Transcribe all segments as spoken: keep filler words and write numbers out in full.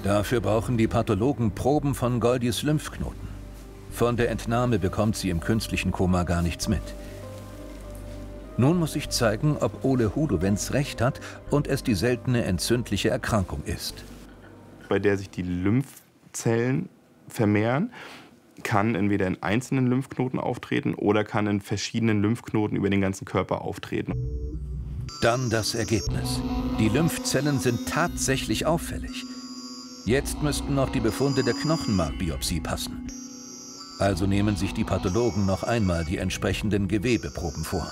Dafür brauchen die Pathologen Proben von Goldys Lymphknoten. Von der Entnahme bekommt sie im künstlichen Koma gar nichts mit. Nun muss sich zeigen, ob Ole Hudowens recht hat und es die seltene entzündliche Erkrankung ist. Bei der sich die Lymphzellen vermehren, kann entweder in einzelnen Lymphknoten auftreten oder kann in verschiedenen Lymphknoten über den ganzen Körper auftreten. Dann das Ergebnis. Die Lymphzellen sind tatsächlich auffällig. Jetzt müssten noch die Befunde der Knochenmarkbiopsie passen. Also nehmen sich die Pathologen noch einmal die entsprechenden Gewebeproben vor.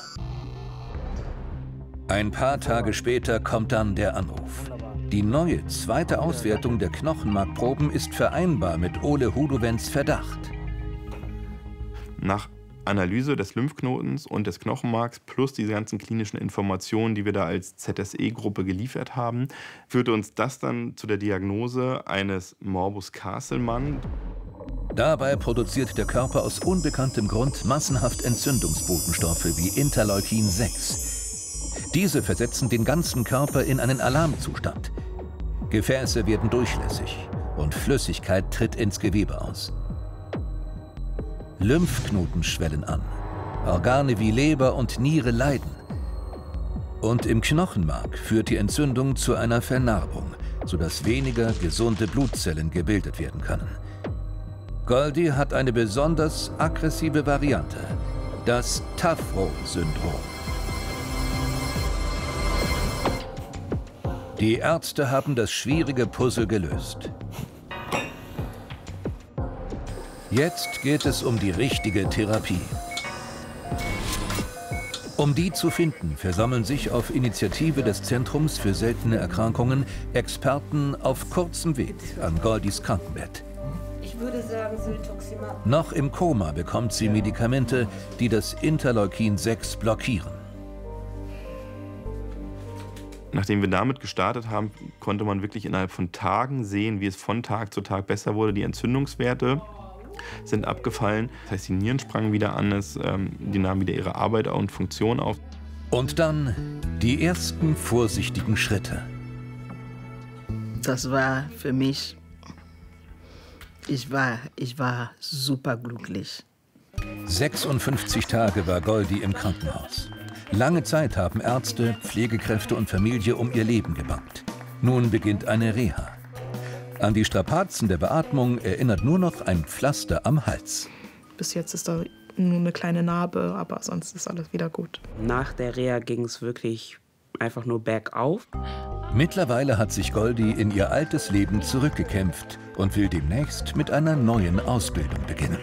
Ein paar Tage später kommt dann der Anruf. Die neue zweite Auswertung der Knochenmarkproben ist vereinbar mit Ole Hudowens Verdacht. Nach Analyse des Lymphknotens und des Knochenmarks plus diese ganzen klinischen Informationen, die wir da als Z S E-Gruppe geliefert haben, führte uns das dann zu der Diagnose eines Morbus Castleman. Dabei produziert der Körper aus unbekanntem Grund massenhaft Entzündungsbotenstoffe wie Interleukin sechs. Diese versetzen den ganzen Körper in einen Alarmzustand. Gefäße werden durchlässig und Flüssigkeit tritt ins Gewebe aus. Lymphknoten schwellen an, Organe wie Leber und Niere leiden. Und im Knochenmark führt die Entzündung zu einer Vernarbung, sodass weniger gesunde Blutzellen gebildet werden können. Goldy hat eine besonders aggressive Variante, das Tafro-Syndrom. Die Ärzte haben das schwierige Puzzle gelöst. Jetzt geht es um die richtige Therapie. Um die zu finden, versammeln sich auf Initiative des Zentrums für seltene Erkrankungen Experten auf kurzem Weg an Goldys Krankenbett. Ich würde sagen, Syltoximab. Noch im Koma bekommt sie Medikamente, die das Interleukin sechs blockieren. Nachdem wir damit gestartet haben, konnte man wirklich innerhalb von Tagen sehen, wie es von Tag zu Tag besser wurde. Die Entzündungswerte sind abgefallen. Das heißt, die Nieren sprangen wieder an, es, ähm, die nahmen wieder ihre Arbeit und Funktion auf. Und dann die ersten vorsichtigen Schritte. Das war für mich, ich war, ich war super glücklich. sechsundfünfzig Tage war Goldy im Krankenhaus. Lange Zeit haben Ärzte, Pflegekräfte und Familie um ihr Leben gebangt. Nun beginnt eine Reha. An die Strapazen der Beatmung erinnert nur noch ein Pflaster am Hals. Bis jetzt ist da nur eine kleine Narbe, aber sonst ist alles wieder gut. Nach der Reha ging es wirklich einfach nur bergauf. Mittlerweile hat sich Goldy in ihr altes Leben zurückgekämpft und will demnächst mit einer neuen Ausbildung beginnen.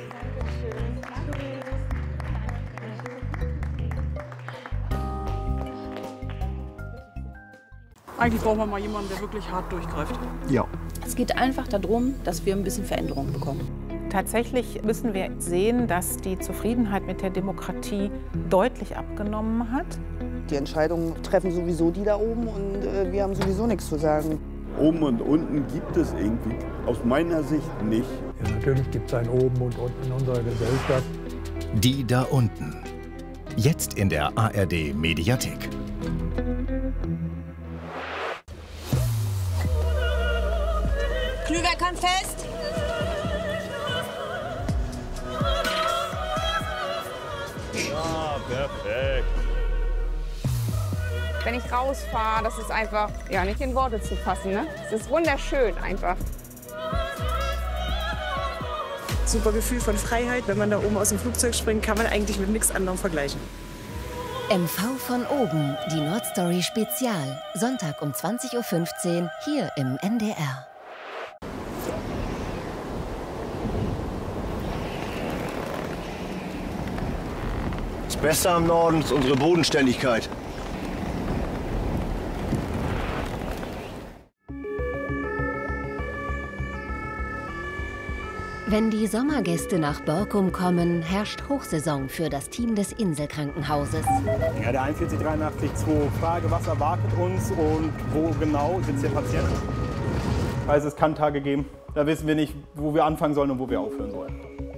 Eigentlich brauchen wir mal jemanden, der wirklich hart durchgreift. Ja. Es geht einfach darum, dass wir ein bisschen Veränderung bekommen. Tatsächlich müssen wir sehen, dass die Zufriedenheit mit der Demokratie deutlich abgenommen hat. Die Entscheidungen treffen sowieso die da oben und äh, wir haben sowieso nichts zu sagen. Oben und unten gibt es irgendwie aus meiner Sicht nicht. Ja, natürlich gibt es ein Oben und Unten in unserer Gesellschaft. Die da unten. Jetzt in der A R D Mediathek. Klüver kann fest. Ja, perfekt. Wenn ich rausfahre, das ist einfach ja, nicht in Worte zu fassen. Ne? Es ist wunderschön einfach. Super Gefühl von Freiheit. Wenn man da oben aus dem Flugzeug springt, kann man eigentlich mit nichts anderem vergleichen. M V von oben, die Nordstory Spezial. Sonntag um zwanzig Uhr fünfzehn hier im N D R. Das Beste am Norden ist unsere Bodenständigkeit. Wenn die Sommergäste nach Borkum kommen, herrscht Hochsaison für das Team des Inselkrankenhauses. Ja, der einundvierzig dreiundachtzig zwei, Frage, was erwartet uns und wo genau sitzt der Patient? Also es kann Tage geben, da wissen wir nicht, wo wir anfangen sollen und wo wir aufhören sollen.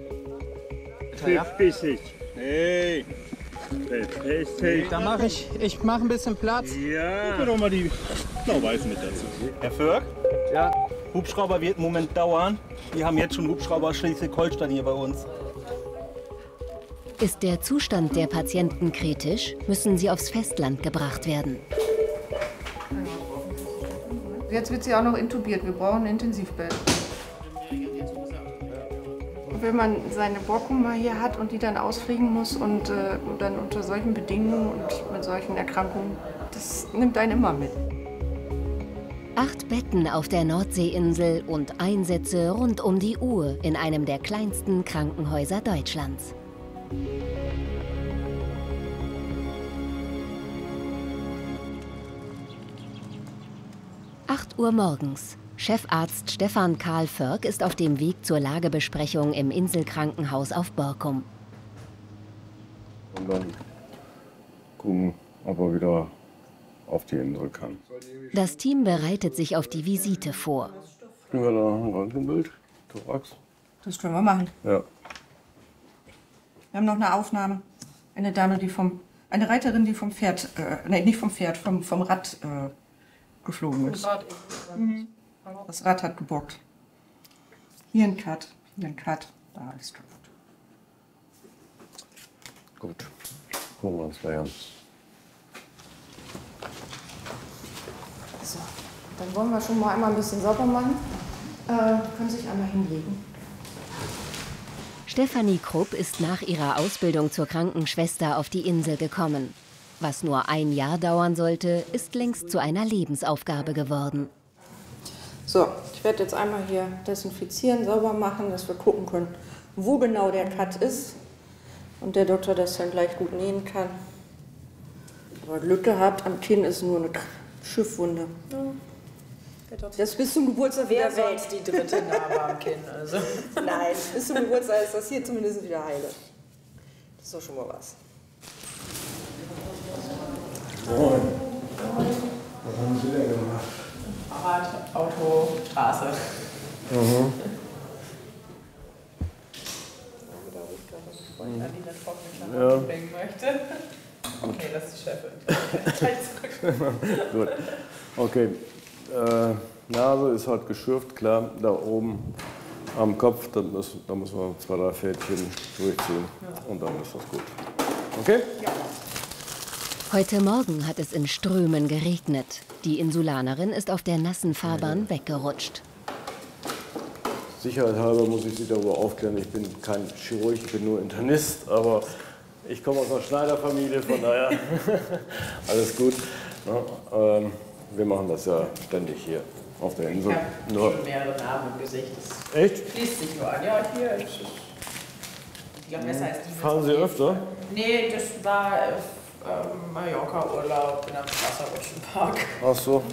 Bissig. Hey. Befestigt. Da mache ich, ich mache ein bisschen Platz. Ja. Gib mir doch mal die Blau-Weiß mit dazu. Herr Fürk? Ja, Hubschrauber wird im Moment dauern. Wir haben jetzt schon Hubschrauber aus Schleswig-Holstein hier bei uns. Ist der Zustand der Patienten kritisch, müssen sie aufs Festland gebracht werden. Jetzt wird sie auch noch intubiert. Wir brauchen ein Intensivbett. Wenn man seine Borkum mal hier hat und die dann ausfliegen muss und äh, dann unter solchen Bedingungen und mit solchen Erkrankungen, das nimmt einen immer mit. Acht Betten auf der Nordseeinsel und Einsätze rund um die Uhr in einem der kleinsten Krankenhäuser Deutschlands. acht Uhr morgens. Chefarzt Stefan Karl Förk ist auf dem Weg zur Lagebesprechung im Inselkrankenhaus auf Borkum. Und dann gucken, ob er wieder auf die Insel kann. Das Team bereitet sich auf die Visite vor. Kriegen wir da ein Röntgenbild? Thorax? Das können wir machen. Ja. Wir haben noch eine Aufnahme. Eine Dame, die vom, eine Reiterin, die vom Pferd, äh, nee, nicht vom Pferd, vom, vom Rad äh, geflogen ist. Mhm. Das Rad hat gebockt. Hier ein Cut, hier ein Cut, da ist kaputt. Gut, gucken wir uns gleich an. So, dann wollen wir schon mal einmal ein bisschen sauber machen. Äh, können sich einmal hinlegen. Stefanie Krupp ist nach ihrer Ausbildung zur Krankenschwester auf die Insel gekommen. Was nur ein Jahr dauern sollte, ist längst zu einer Lebensaufgabe geworden. So, ich werde jetzt einmal hier desinfizieren, sauber machen, dass wir gucken können, wo genau der Cut ist und der Doktor das dann gleich gut nähen kann. Aber Glück gehabt, am Kinn ist nur eine Schiffwunde. Das bis zum Geburtstag wieder weg. Wer sonst die dritte Narbe am Kinn? Also. Nein, bis zum Geburtstag ist das hier zumindest wieder heile. Das ist doch schon mal was. Moin. Was haben Sie denn gemacht? Fahrrad, Auto, Straße. Mhm. Wenn die eine trockene Ja. Klamotten bringen möchte. Okay, das ist die Chefin. Gut. Okay. Äh, Nase ist halt geschürft, klar. Da oben am Kopf, da müssen, da müssen wir zwei, drei Fädchen durchziehen. Und dann ist das gut. Okay? Ja. Heute Morgen hat es in Strömen geregnet. Die Insulanerin ist auf der nassen Fahrbahn weggerutscht. Sicherheitshalber muss ich Sie darüber aufklären, ich bin kein Chirurg, ich bin nur Internist, aber ich komme aus einer Schneiderfamilie, von daher alles gut. Ja, ähm, wir machen das ja ständig hier auf der Insel. Ich habe nur schon mehrere Narben im Gesicht. Das Echt? Schließt sich nur an. Ja, hier ist es. Ich glaube, besser als die. Fahren Sie öfter? Nee, das war ähm, Mallorca-Urlaub in einem Wasserrutschenpark. Ach so.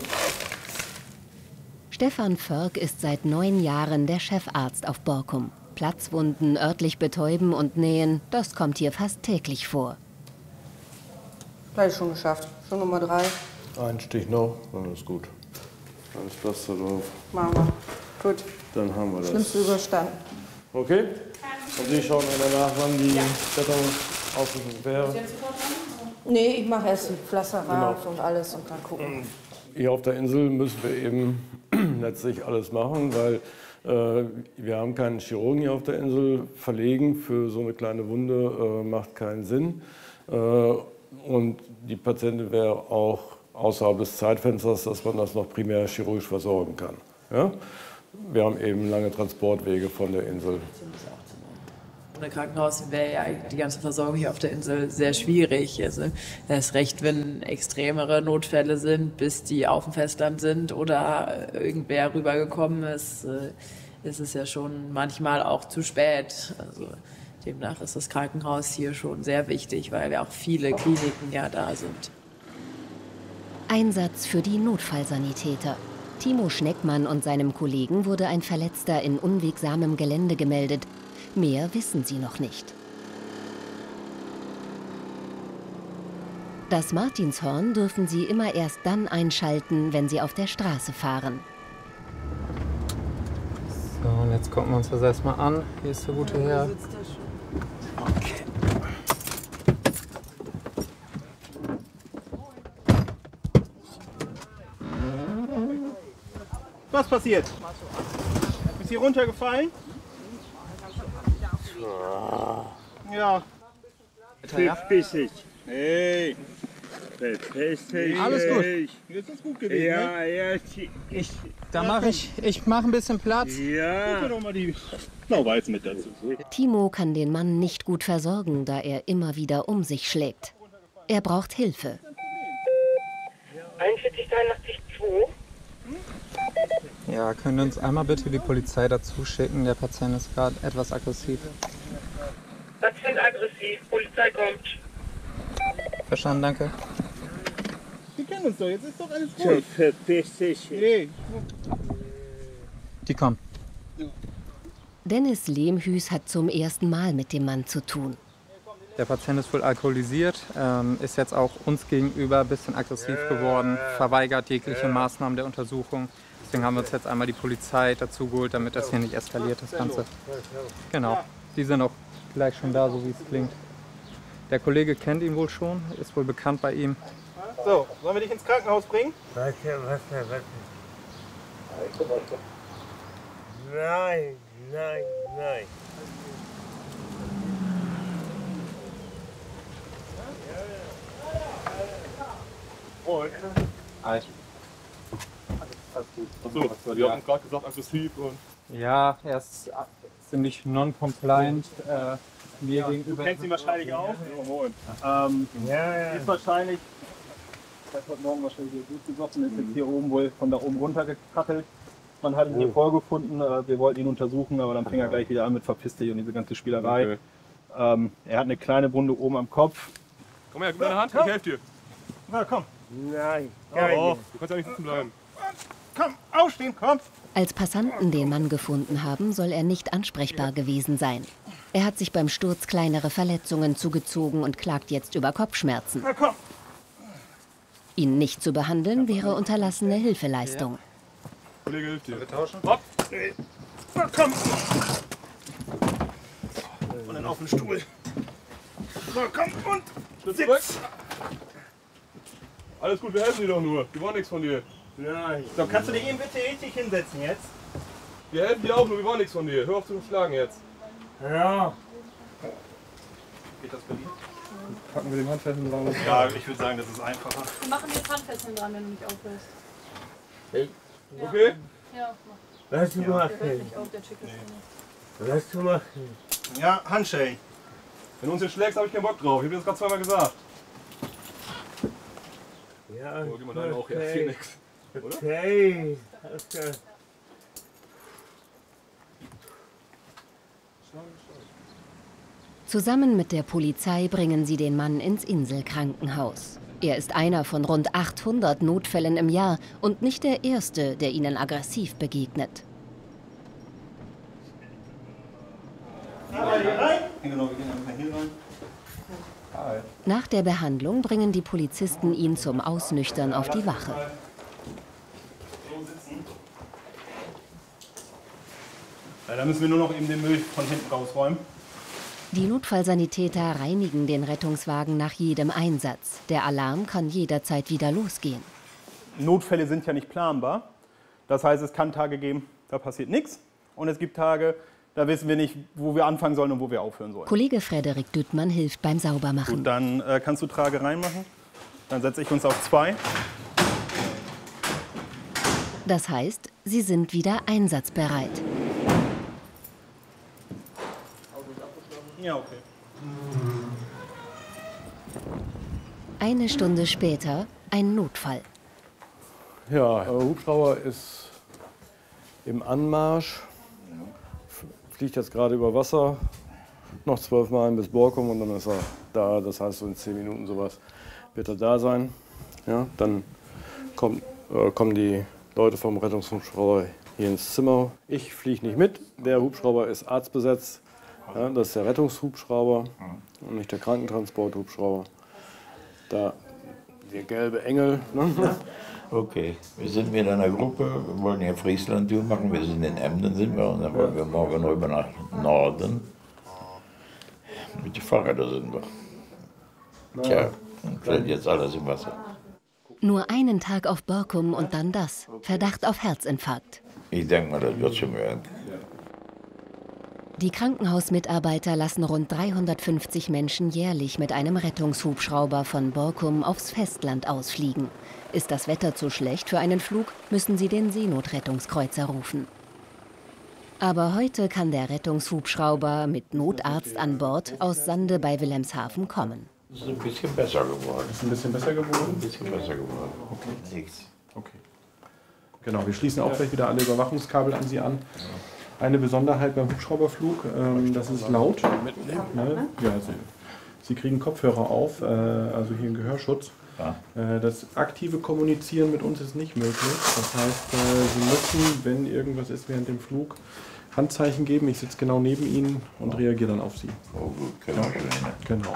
Stefan Förk ist seit neun Jahren der Chefarzt auf Borkum. Platzwunden örtlich betäuben und nähen, das kommt hier fast täglich vor. Gleich schon geschafft. Schon Nummer drei. Ein Stich noch, dann ist gut. Dann ist Pflaster drauf. Machen wir. Gut. Dann haben wir das. Schlimmste überstanden. Okay? Und Sie schauen mir danach, wann die Ja. Bettungsaufrufung wäre. Nee, ich mache erst die Pflaster Genau. rauf und alles und dann gucken. Hier auf der Insel müssen wir eben letztlich alles machen, weil äh, wir haben keinen Chirurgen hier auf der Insel. Verlegen für so eine kleine Wunde äh, macht keinen Sinn. Äh, und die Patientin wäre auch außerhalb des Zeitfensters, dass man das noch primär chirurgisch versorgen kann. Ja? Wir haben eben lange Transportwege von der Insel. Ohne Krankenhaus wäre ja die ganze Versorgung hier auf der Insel sehr schwierig. Also erst recht, wenn extremere Notfälle sind, bis die auf dem Festland sind oder irgendwer rübergekommen ist, ist es ja schon manchmal auch zu spät. Also demnach ist das Krankenhaus hier schon sehr wichtig, weil ja auch viele Kliniken ja da sind. Einsatz für die Notfallsanitäter. Timo Schneckmann und seinem Kollegen wurde ein Verletzter in unwegsamem Gelände gemeldet. Mehr wissen sie noch nicht. Das Martinshorn dürfen sie immer erst dann einschalten, wenn sie auf der Straße fahren. So, und jetzt gucken wir uns das erstmal an. Hier ist der gute Herr. Okay. Was? passiert? Bist hier runtergefallen? Ja. Verpiss dich. Hey. Verpiss dich. Alles gut. Jetzt ist gut gewesen, Ja, ne? ja, ich, ich, Da mache ich, ich mache ein bisschen Platz. ja. Guck doch mal die Blau-Weiß mit dazu. Timo kann den Mann nicht gut versorgen, da er immer wieder um sich schlägt. Er braucht Hilfe. einundvierzig dreiundachtzig zwei. Ja, können Sie uns einmal bitte die Polizei dazu schicken? Der Patient ist gerade etwas aggressiv. Patient aggressiv, Polizei kommt. Verstanden, danke. Die kennen uns doch, jetzt ist doch alles gut. Verpiss dich. Nee. Die kommen. Dennis Lehmhüß hat zum ersten Mal mit dem Mann zu tun. Der Patient ist wohl alkoholisiert, ähm, ist jetzt auch uns gegenüber ein bisschen aggressiv geworden, verweigert jegliche Maßnahmen der Untersuchung. Deswegen haben wir uns jetzt einmal die Polizei dazu geholt, damit das hier nicht eskaliert, das Ganze. Genau, die sind auch gleich schon da, so wie es klingt. Der Kollege kennt ihn wohl schon, ist wohl bekannt bei ihm. So, sollen wir dich ins Krankenhaus bringen? Warte, warte, warte. Nein, nein, nein. Alles. Achso, die haben gerade gesagt, aggressiv und... Ja, er ist ziemlich non-compliant äh, mir Ja, gegenüber. du kennst ihn wahrscheinlich auch. Ähm, Ja, ja. Ist wahrscheinlich, ich weiß heute Morgen wahrscheinlich hier gut gesoffen, ist jetzt hier oben wohl von da oben runter gekackelt. Man hat ihn hier vorgefunden, äh, wir wollten ihn untersuchen, aber dann fing er gleich wieder an mit verpiss dich und diese ganze Spielerei. Okay. Ähm, er hat eine kleine Wunde oben am Kopf. Komm her, gib mir eine Hand, ich helfe dir. Na komm. Nein, Oh, du kannst ja nicht sitzen bleiben. Komm, aufstehen, komm. Als Passanten den Mann gefunden haben, soll er nicht ansprechbar gewesen sein. Er hat sich beim Sturz kleinere Verletzungen zugezogen und klagt jetzt über Kopfschmerzen. Na komm. Ihn nicht zu behandeln wäre unterlassene Hilfeleistung. Kollege hilft dir. Wir tauschen? Hopp. Na komm. Und dann auf den Stuhl. So, komm und Schritt sitz. zurück. Alles gut, wir helfen dir doch nur. Wir wollen nichts von dir. nein. So, kannst du dich eben bitte richtig hinsetzen jetzt? Wir helfen dir auch nur, wir wollen nichts von dir. Hör auf zu schlagen jetzt. Ja. Geht das bei dir? Packen wir den Handfesseln raus. Ja, ich würde sagen, das ist einfacher. Wir machen jetzt Handfesseln dran, wenn du mich aufhörst. Hey. Okay? Ja, mach. Was du Ja. machst. Der hört nicht auf, der checkt das nicht. Was du machst. Ja, Handshake. Wenn du uns jetzt schlägst, habe ich keinen Bock drauf. Ich habe dir das gerade zweimal gesagt. Ja, Oh, gib mal deinen auch her. Hier nix. Oder? Okay. Okay. Zusammen mit der Polizei bringen sie den Mann ins Inselkrankenhaus. Er ist einer von rund achthundert Notfällen im Jahr und nicht der erste, der ihnen aggressiv begegnet. Einmal hier rein. Genau, wir gehen einfach hier rein. Nach der Behandlung bringen die Polizisten ihn zum Ausnüchtern auf die Wache. So sitzen. Ja, da müssen wir nur noch eben den Müll von hinten rausräumen. Die Notfallsanitäter reinigen den Rettungswagen nach jedem Einsatz. Der Alarm kann jederzeit wieder losgehen. Notfälle sind ja nicht planbar. Das heißt, es kann Tage geben, da passiert nichts. Und es gibt Tage, da wissen wir nicht, wo wir anfangen sollen und wo wir aufhören sollen. Kollege Frederik Düttmann hilft beim Saubermachen. Gut, dann äh, kannst du Trage reinmachen. Dann setze ich uns auf zwei. Das heißt, sie sind wieder einsatzbereit. Ja, okay. Eine Stunde später ein Notfall. Ja, der Hubschrauber ist im Anmarsch, fliegt jetzt gerade über Wasser, noch zwölf Meilen bis Borkum und dann ist er da. Das heißt, so in zehn Minuten sowas wird er da sein. Ja, dann kommt, äh, kommen die Leute vom Rettungshubschrauber hier ins Zimmer. Ich fliege nicht mit, der Hubschrauber ist arztbesetzt. Ja, das ist der Rettungshubschrauber und nicht der Krankentransporthubschrauber. Da der gelbe Engel. Ne? Okay, wir sind mit einer Gruppe, wir wollen ja Friesland-Tour machen, wir sind in Emden sind wir und dann wollen wir morgen rüber nach Norden. Mit den Fahrrädern sind wir. Tja, und fällt jetzt alles im Wasser. Nur einen Tag auf Borkum und dann das. Verdacht auf Herzinfarkt. Ich denke mal, das wird schon werden. Die Krankenhausmitarbeiter lassen rund dreihundertfünfzig Menschen jährlich mit einem Rettungshubschrauber von Borkum aufs Festland ausfliegen. Ist das Wetter zu schlecht für einen Flug, müssen sie den Seenotrettungskreuzer rufen. Aber heute kann der Rettungshubschrauber mit Notarzt an Bord aus Sande bei Wilhelmshaven kommen. Es ist ein bisschen besser geworden. Ist ein bisschen besser geworden? Ein bisschen besser geworden. Okay. Nichts. Okay. Genau, wir schließen auch gleich wieder alle Überwachungskabel an Sie an. Eine Besonderheit beim Hubschrauberflug, ähm, das ist laut. Ne? Ja, Sie, Sie kriegen Kopfhörer auf, äh, also hier einen Gehörschutz. Ja. Äh, das aktive Kommunizieren mit uns ist nicht möglich. Das heißt, äh, Sie müssen, wenn irgendwas ist während dem Flug, Handzeichen geben. Ich sitze genau neben Ihnen und reagiere dann auf Sie. Oh gut, genau. Genau.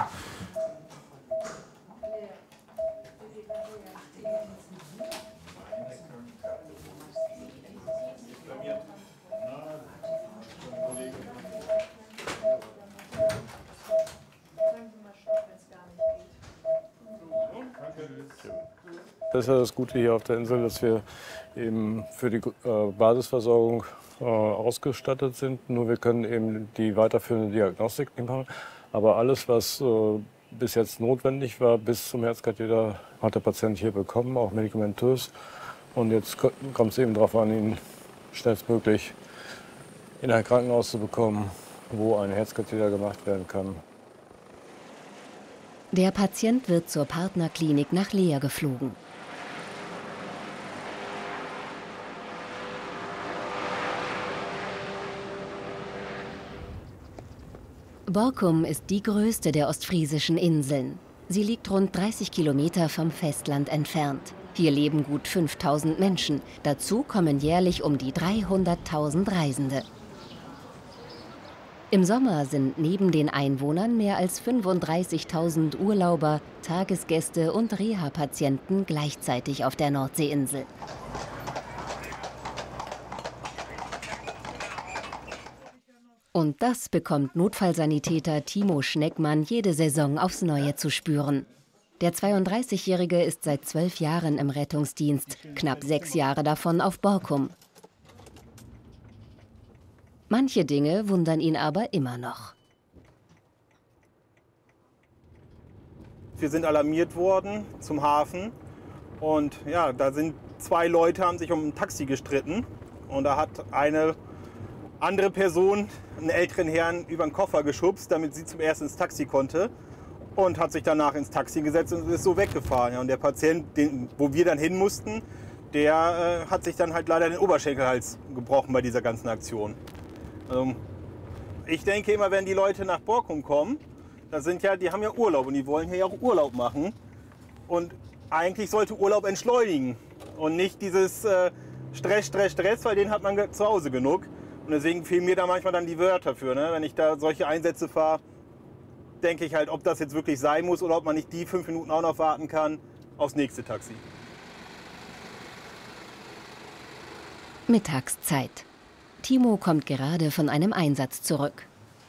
Das ist ja das Gute hier auf der Insel, dass wir eben für die äh, Basisversorgung äh, ausgestattet sind. Nur wir können eben die weiterführende Diagnostik nicht machen. Aber alles, was äh, bis jetzt notwendig war, bis zum Herzkatheter, hat der Patient hier bekommen, auch medikamentös. Und jetzt kommt es eben darauf an, ihn schnellstmöglich in ein Krankenhaus zu bekommen, wo ein Herzkatheter gemacht werden kann. Der Patient wird zur Partnerklinik nach Leer geflogen. Borkum ist die größte der ostfriesischen Inseln. Sie liegt rund dreißig Kilometer vom Festland entfernt. Hier leben gut fünftausend Menschen. Dazu kommen jährlich um die dreihunderttausend Reisende. Im Sommer sind neben den Einwohnern mehr als fünfunddreißigtausend Urlauber, Tagesgäste und Reha-Patienten gleichzeitig auf der Nordseeinsel. Und das bekommt Notfallsanitäter Timo Schneckmann jede Saison aufs Neue zu spüren. Der zweiunddreißigjährige ist seit zwölf Jahren im Rettungsdienst, knapp sechs Jahre davon auf Borkum. Manche Dinge wundern ihn aber immer noch. Wir sind alarmiert worden zum Hafen und ja, da sind zwei Leute, haben sich um ein Taxi gestritten und da hat eine andere Person einen älteren Herrn über den Koffer geschubst, damit sie zum ersten ins Taxi konnte und hat sich danach ins Taxi gesetzt und ist so weggefahren. Ja, und der Patient, den, wo wir dann hin mussten, der äh, hat sich dann halt leider den Oberschenkelhals gebrochen bei dieser ganzen Aktion. Also, ich denke immer, wenn die Leute nach Borkum kommen, da sind ja, die haben ja Urlaub und die wollen hier ja auch Urlaub machen. Und eigentlich sollte Urlaub entschleunigen und nicht dieses äh, Stress, Stress, Stress, weil den hat man zu Hause genug. Und deswegen fehlen mir da manchmal dann die Wörter für. Ne? Wenn ich da solche Einsätze fahre, denke ich halt, ob das jetzt wirklich sein muss oder ob man nicht die fünf Minuten auch noch warten kann aufs nächste Taxi. Mittagszeit. Timo kommt gerade von einem Einsatz zurück.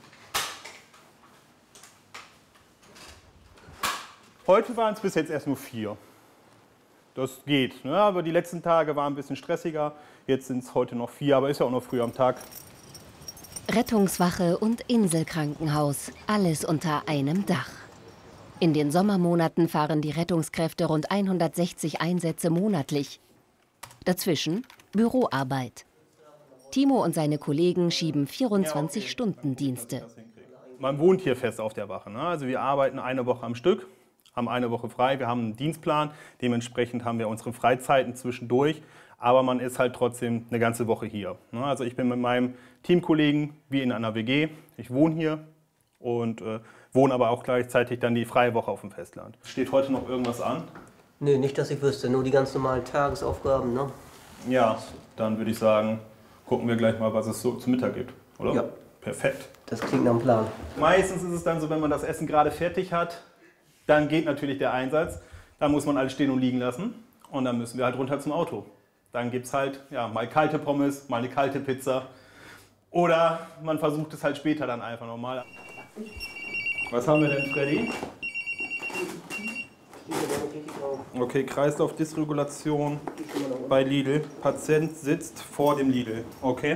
Heute waren es bis jetzt erst nur vier. Das geht, ne? Aber die letzten Tage waren ein bisschen stressiger. Jetzt sind es heute noch vier, aber ist ja auch noch früh am Tag. Rettungswache und Inselkrankenhaus, alles unter einem Dach. In den Sommermonaten fahren die Rettungskräfte rund hundertsechzig Einsätze monatlich. Dazwischen Büroarbeit. Timo und seine Kollegen schieben vierundzwanzig-Stunden-Dienste. Man wohnt hier fest auf der Wache. Ne? Also wir arbeiten eine Woche am Stück, haben eine Woche frei, wir haben einen Dienstplan. Dementsprechend haben wir unsere Freizeiten zwischendurch. Aber man ist halt trotzdem eine ganze Woche hier. Ne? Also ich bin mit meinem Teamkollegen wie in einer W G. Ich wohne hier und äh, wohne aber auch gleichzeitig dann die freie Woche auf dem Festland. Steht heute noch irgendwas an? Nee, nicht, dass ich wüsste. Nur die ganz normalen Tagesaufgaben, ne? Ja, dann würde ich sagen, gucken wir gleich mal, was es so zum Mittag gibt, oder? Ja. Perfekt. Das klingt nach dem Plan. Meistens ist es dann so, wenn man das Essen gerade fertig hat, dann geht natürlich der Einsatz. Dann muss man alles stehen und liegen lassen und dann müssen wir halt runter zum Auto. Dann gibt es halt ja, mal kalte Pommes, mal eine kalte Pizza oder man versucht es halt später dann einfach nochmal. Was haben wir denn, Freddy? Okay, Kreislaufdysregulation bei Lidl. Patient sitzt vor dem Lidl. Okay.